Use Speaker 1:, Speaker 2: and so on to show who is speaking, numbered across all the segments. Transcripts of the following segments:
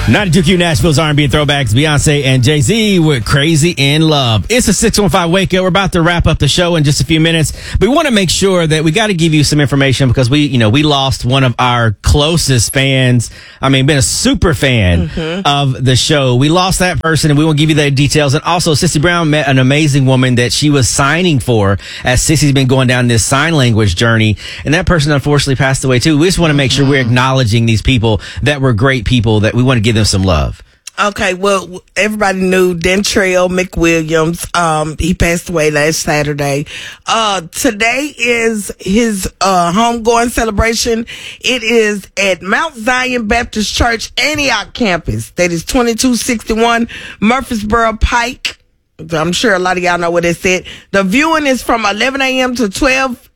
Speaker 1: 92Q Nashville's R&B and throwbacks. Beyonce and Jay-Z with Crazy in Love. It's a 615 Wake Up. We're about to wrap up the show in just a few minutes. But we want to make sure that we got to give you some information because we lost one of our closest fans. I mean, been a super fan of the show. We lost that person and we won't give you the details. And also, Sissy Brown met an amazing woman that she was signing for as Sissy's been going down this sign language journey. And that person unfortunately passed away too. We just want to make sure we're acknowledging these people that were great people that we want to give them some love.
Speaker 2: Okay, well, everybody knew Dentrell McWilliams. He passed away last Saturday. Today is his homegoing celebration. It is at Mount Zion Baptist Church, Antioch campus. That is 2261 Murfreesboro Pike. I'm sure a lot of y'all know what it said. The viewing is from 11 a.m. to 12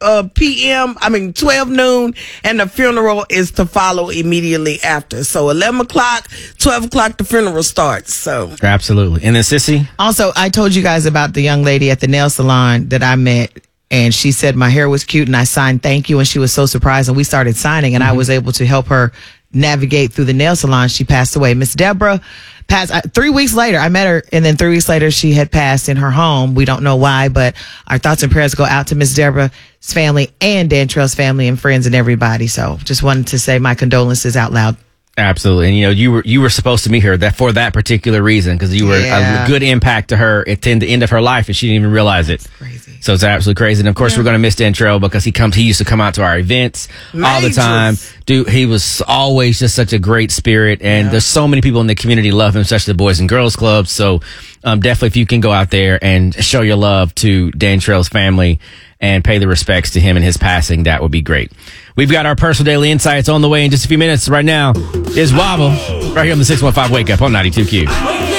Speaker 2: noon, and the funeral is to follow immediately after. So 11 o'clock, 12 o'clock, the funeral starts. So
Speaker 1: absolutely. And then Sissy?
Speaker 3: Also, I told you guys about the young lady at the nail salon that I met, and she said my hair was cute, and I signed thank you, and she was so surprised, and we started signing, and I was able to help her navigate through the nail salon. She passed away. Miss Deborah passed 3 weeks later. I met her, and then 3 weeks later she had passed in her home. We don't know why, but our thoughts and prayers go out to Miss Deborah's family and Dantrell's family and friends and everybody. So just wanted to say my condolences out loud.
Speaker 1: Absolutely. And you were supposed to meet her for that particular reason, because you were a good impact to her at the end of her life, and she didn't even realize it.
Speaker 3: That's crazy.
Speaker 1: So it's absolutely crazy. And of course, we're going to miss Dentrell because he used to come out to our events all the time. Dude, he was always just such a great spirit. And there's so many people in the community love him, especially the Boys and Girls Club. So definitely, if you can go out there and show your love to Dantrell's family and pay the respects to him and his passing, that would be great. We've got our personal daily insights on the way in just a few minutes. Right now is Wobble right here on the 615 Wake Up on 92Q.